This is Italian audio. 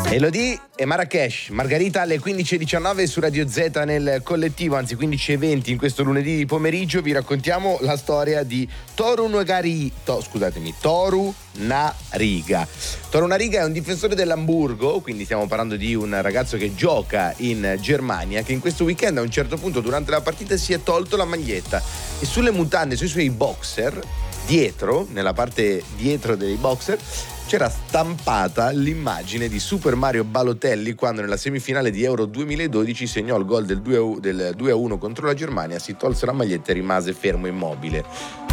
Elodie e Marrakesh, Margherita alle 15.19 su Radio Z nel collettivo, anzi 15.20 in questo lunedì pomeriggio vi raccontiamo la storia di Toru Nariga. Toru Nariga è un difensore dell'Amburgo, quindi stiamo parlando di un ragazzo che gioca in Germania, che in questo weekend a un certo punto durante la partita si è tolto la maglietta e sulle mutande, sui suoi boxer, dietro, nella parte dietro dei boxer, c'era stampata l'immagine di Super Mario Balotelli quando nella semifinale di Euro 2012 segnò il gol del 2-1 contro la Germania, si tolse la maglietta e rimase fermo immobile.